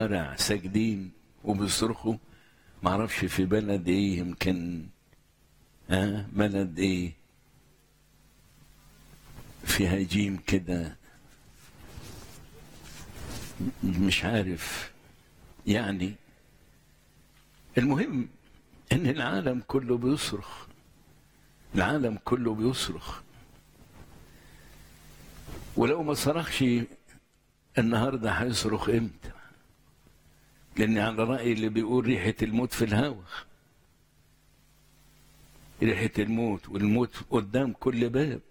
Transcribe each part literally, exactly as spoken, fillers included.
ساجدين وبيصرخوا. معرفش في بلد ايه، يمكن ها بلد ايه فيها جيم كده، مش عارف يعني. المهم ان العالم كله بيصرخ، العالم كله بيصرخ. ولو ما صرخش النهارده هيصرخ امتى؟ لان على رأي اللي بيقول ريحة الموت في الهوا، ريحة الموت، والموت قدام كل باب.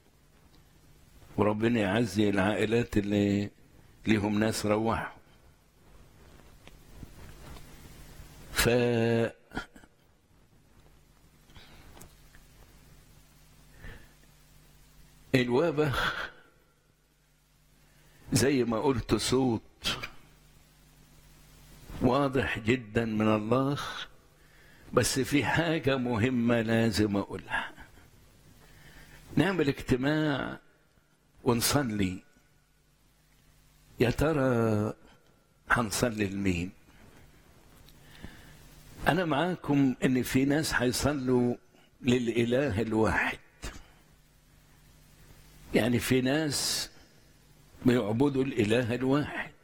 وربنا يعزي العائلات اللي ليهم ناس روحوا. ف الوباء زي ما قلت صوت واضح جدا من الله، بس في حاجة مهمة لازم أقولها. نعمل اجتماع ونصلي، يا ترى هنصلي لمين؟ أنا معاكم إن في ناس هيصلوا للإله الواحد، يعني في ناس بيعبدوا الإله الواحد.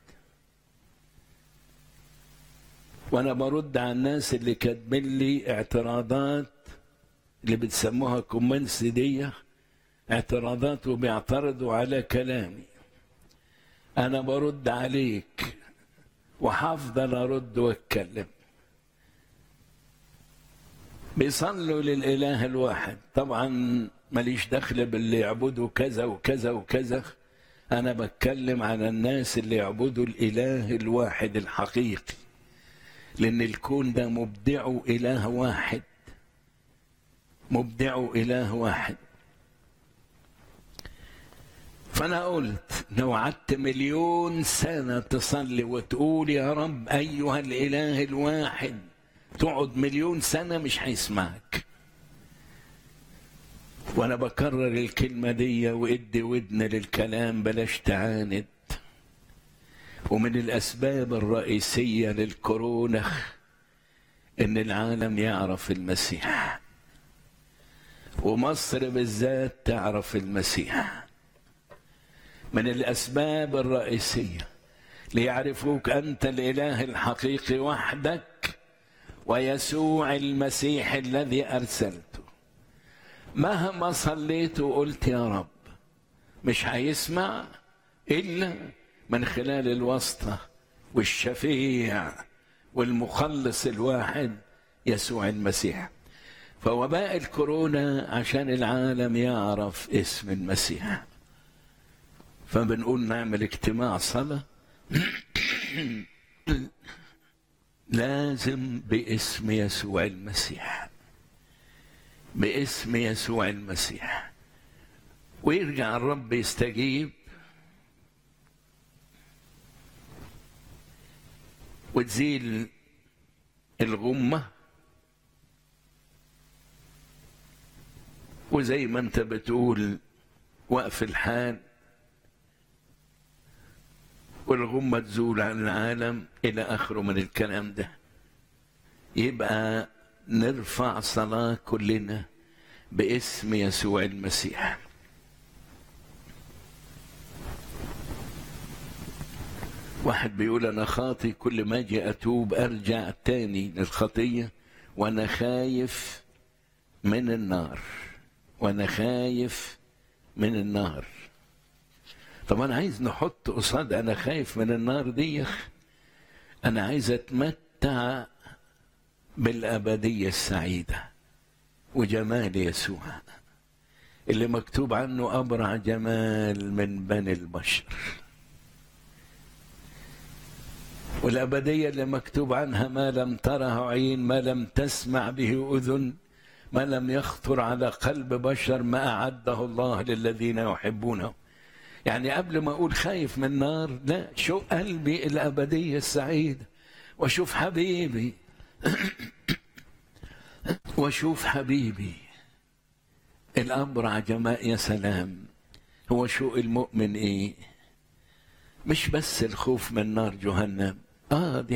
وأنا برد على الناس اللي كاتبين لي اعتراضات اللي بتسموها كومنتس دي، اعتراضات وبيعترضوا على كلامي. أنا برد عليك وحافظل أرد وأتكلم. بيصلوا للإله الواحد، طبعا ماليش دخل باللي يعبدوا كذا وكذا وكذا. أنا بتكلم على الناس اللي يعبدوا الإله الواحد الحقيقي، لأن الكون ده مبدعه إله واحد، مبدعه إله واحد. فأنا قلت لو قعدت مليون سنة تصلي وتقول يا رب أيها الإله الواحد، تقعد مليون سنة مش هيسمعك. وأنا بكرر الكلمة دي، وإدي ودن للكلام، بلاش تعاند. ومن الأسباب الرئيسية للكورونا إن العالم يعرف المسيح، ومصر بالذات تعرف المسيح. من الأسباب الرئيسية ليعرفوك أنت الإله الحقيقي وحدك، ويسوع المسيح الذي أرسلته. مهما صليت وقلت يا رب مش هيسمع إلا من خلال الواسطة والشفيع والمخلص الواحد يسوع المسيح. فوباء الكورونا عشان العالم يعرف اسم المسيح، فبنقول نعمل اجتماع صلاة لازم باسم يسوع المسيح، باسم يسوع المسيح، ويرجع الرب يستجيب وتزيل الغمة. وزي ما انت بتقول وقف الحال، والغمة تزول عن العالم إلى آخره من الكلام ده. يبقى نرفع صلاة كلنا باسم يسوع المسيح. واحد بيقول أنا خاطي، كل ما أجي أتوب أرجع تاني للخطية، وأنا خايف من النار، وأنا خايف من النار. طب أنا عايز نحط قصاد أنا خايف من النار دي، أنا عايز أتمتع بالأبدية السعيدة وجمال يسوع اللي مكتوب عنه أبرع جمال من بني البشر، والأبدية اللي مكتوب عنها ما لم تره عين، ما لم تسمع به أذن، ما لم يخطر على قلب بشر، ما أعده الله للذين يحبونه. يعني قبل ما أقول خايف من النار، لا، شو قلبي الأبدية السعيدة، وأشوف حبيبي وأشوف حبيبي الأبرع جماء. يا سلام، هو شو المؤمن إيه؟ مش بس الخوف من نار جهنم، اه دي